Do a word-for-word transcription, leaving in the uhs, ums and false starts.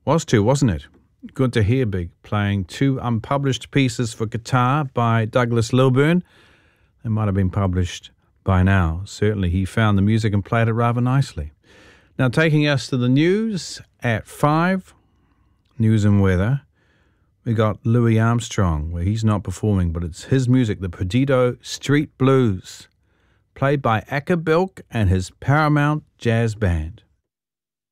Was too, wasn't it? Good to hear Big playing two unpublished pieces for guitar by Douglas Lilburn. They might have been published by now. Certainly he found the music and played it rather nicely. Now taking us to the news at five, news and weather. We got Louis Armstrong, where he's not performing, but it's his music, the Perdido Street Blues, played by Acker Bilk and his Paramount Jazz Band.